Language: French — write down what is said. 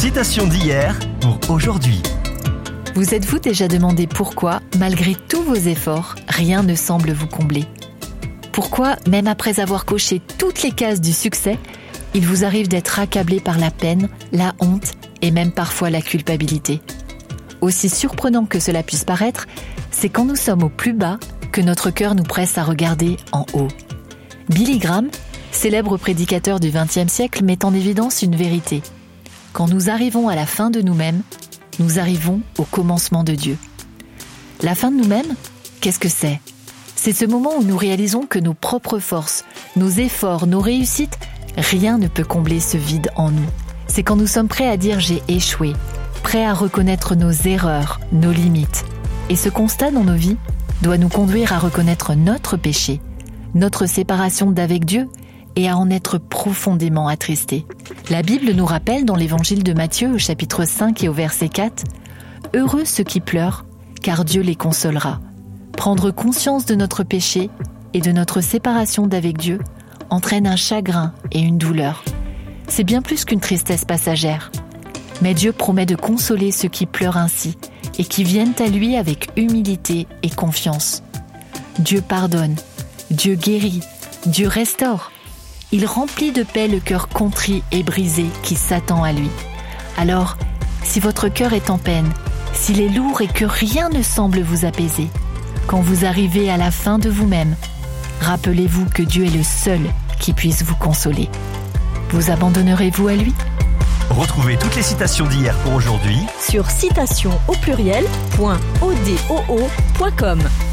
Citation d'hier pour aujourd'hui. Vous êtes-vous déjà demandé pourquoi, malgré tous vos efforts, rien ne semble vous combler ? Pourquoi, même après avoir coché toutes les cases du succès, il vous arrive d'être accablé par la peine, la honte et même parfois la culpabilité ? Aussi surprenant que cela puisse paraître, c'est quand nous sommes au plus bas que notre cœur nous presse à regarder en haut. Billy Graham, célèbre prédicateur du XXe siècle, met en évidence une vérité. Quand nous arrivons à la fin de nous-mêmes, nous arrivons au commencement de Dieu. La fin de nous-mêmes, qu'est-ce que c'est ? C'est ce moment où nous réalisons que nos propres forces, nos efforts, nos réussites, rien ne peut combler ce vide en nous. C'est quand nous sommes prêts à dire « j'ai échoué », prêts à reconnaître nos erreurs, nos limites. Et ce constat dans nos vies doit nous conduire à reconnaître notre péché, notre séparation d'avec Dieu et à en être profondément attristés. La Bible nous rappelle dans l'évangile de Matthieu au chapitre 5 et au verset 4 « Heureux ceux qui pleurent, car Dieu les consolera. » Prendre conscience de notre péché et de notre séparation d'avec Dieu entraîne un chagrin et une douleur. C'est bien plus qu'une tristesse passagère. Mais Dieu promet de consoler ceux qui pleurent ainsi et qui viennent à lui avec humilité et confiance. Dieu pardonne, Dieu guérit, Dieu restaure. Il remplit de paix le cœur contrit et brisé qui s'attend à lui. Alors, si votre cœur est en peine, s'il est lourd et que rien ne semble vous apaiser, quand vous arrivez à la fin de vous-même, rappelez-vous que Dieu est le seul qui puisse vous consoler. Vous abandonnerez-vous à lui ? Retrouvez toutes les citations d'hier pour aujourd'hui sur citation.com.